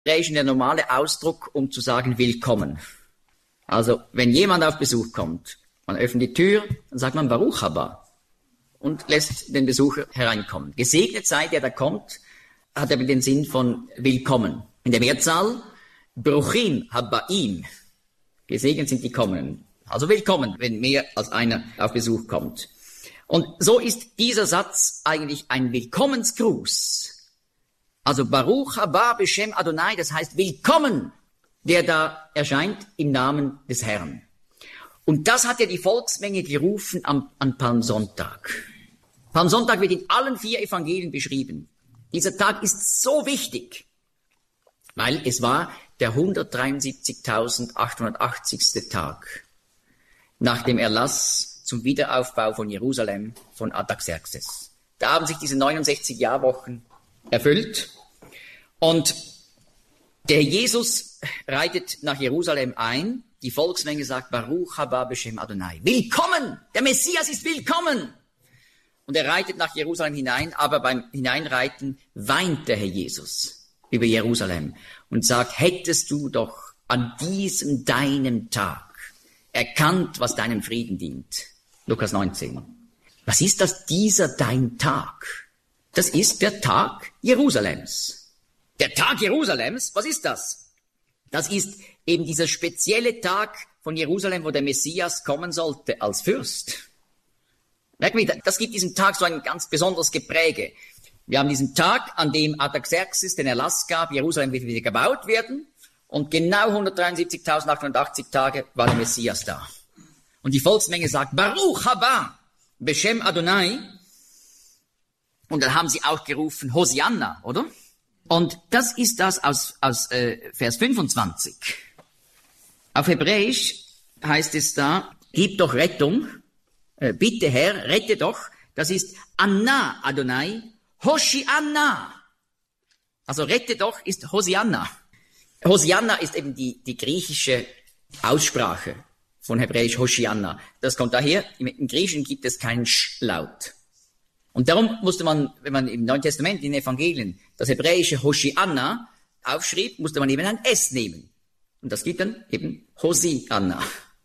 Hebräischen der normale Ausdruck, um zu sagen willkommen. Also, wenn jemand auf Besuch kommt, man öffnet die Tür, dann sagt man Baruch haba und lässt den Besucher hereinkommen. Gesegnet sei, der da kommt, hat aber den Sinn von willkommen. In der Mehrzahl, Bruchim habaim. Gesegnet sind die Kommenden. Also willkommen, wenn mehr als einer auf Besuch kommt. Und so ist dieser Satz eigentlich ein Willkommensgruß. Also Baruch haba b'Shem Adonai, das heißt willkommen, der da erscheint im Namen des Herrn. Und das hat ja die Volksmenge gerufen an Palmsonntag. Palmsonntag wird in allen 4 Evangelien beschrieben. Dieser Tag ist so wichtig, weil es war der 173.880. Tag nach dem Erlass zum Wiederaufbau von Jerusalem von Artaxerxes. Da haben sich diese 69 Jahrwochen erfüllt und der Jesus reitet nach Jerusalem ein. Die Volksmenge sagt Baruch haba b'Shem Adonai. Willkommen! Der Messias ist willkommen! Und er reitet nach Jerusalem hinein, aber beim Hineinreiten weint der Herr Jesus über Jerusalem und sagt, hättest du doch an diesem deinem Tag erkannt, was deinem Frieden dient. Lukas 19. Was ist das, dieser dein Tag? Das ist der Tag Jerusalems. Der Tag Jerusalems, was ist das? Das ist eben dieser spezielle Tag von Jerusalem, wo der Messias kommen sollte als Fürst. Merken wir, das gibt diesem Tag so ein ganz besonderes Gepräge. Wir haben diesen Tag, an dem Artaxerxes den Erlass gab, Jerusalem wird wieder gebaut werden. Und genau 173.880 Tage war der Messias da. Und die Volksmenge sagt, Baruch haba b'Shem Adonai. Und dann haben sie auch gerufen, Hosianna, oder? Und das ist das aus Vers 25. Auf Hebräisch heißt es da, gib doch Rettung, bitte Herr, rette doch. Das ist Anna Adonai, Hoshianna. Also rette doch ist Hosianna. Hosianna ist eben die griechische Aussprache von Hebräisch Hoshianna. Das kommt daher, im Griechischen gibt es keinen Sch-Laut. Und darum musste man, wenn man im Neuen Testament, in den Evangelien, das hebräische Hoshianna aufschrieb, musste man eben ein S nehmen. Und das gibt dann eben Hosianna.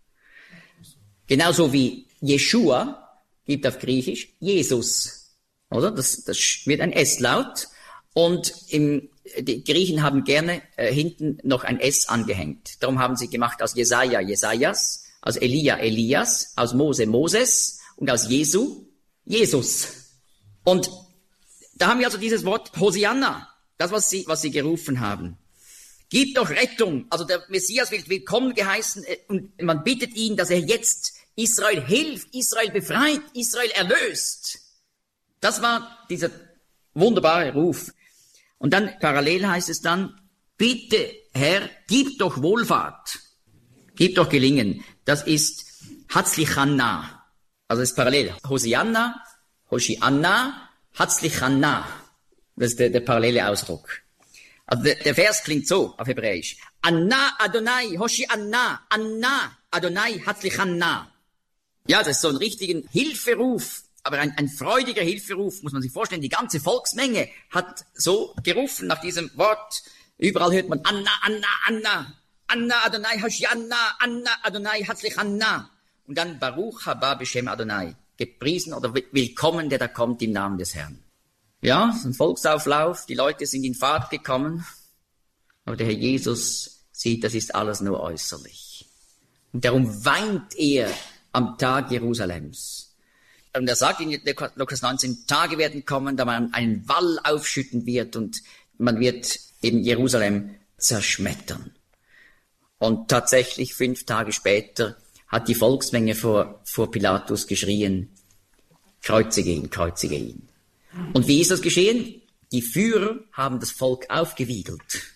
Genauso wie Jeshua gibt auf Griechisch Jesus. Oder? Das wird ein S-Laut. Und die Griechen haben gerne hinten noch ein S angehängt. Darum haben sie gemacht aus Jesaja Jesajas, aus Elia Elias, aus Mose Moses und aus Jesu Jesus. Und da haben wir also dieses Wort Hosianna, das, was sie gerufen haben. Gib doch Rettung. Also der Messias wird willkommen geheißen und man bittet ihn, dass er jetzt Israel hilft, Israel befreit, Israel erlöst. Das war dieser wunderbare Ruf. Und dann parallel heißt es dann, bitte Herr, gib doch Wohlfahrt, gib doch Gelingen. Das ist Hatzlichanna. Also das ist parallel. Hosianna, Hoshianna, Hatzlichanna. Das ist der parallele Ausdruck. Also der Vers klingt so auf Hebräisch. Anna Adonai, Hoshianna, Anna Adonai, Hatzlichanna. Ja, das ist so ein richtigen Hilferuf. Aber ein freudiger Hilferuf, muss man sich vorstellen. Die ganze Volksmenge hat so gerufen nach diesem Wort. Überall hört man Anna, Anna, Anna, Anna Adonai Hoshianna, Anna Adonai Hatzlichanna. Und dann Baruch haba b'Shem Adonai. Gepriesen oder willkommen, der da kommt im Namen des Herrn. Ja, so ein Volksauflauf. Die Leute sind in Fahrt gekommen. Aber der Herr Jesus sieht, das ist alles nur äußerlich. Und darum weint er am Tag Jerusalems. Und er sagt in Lukas 19, Tage werden kommen, da man einen Wall aufschütten wird und man wird eben Jerusalem zerschmettern. Und tatsächlich 5 Tage später hat die Volksmenge vor Pilatus geschrien, kreuzige ihn, kreuzige ihn. Und wie ist das geschehen? Die Führer haben das Volk aufgewiegelt.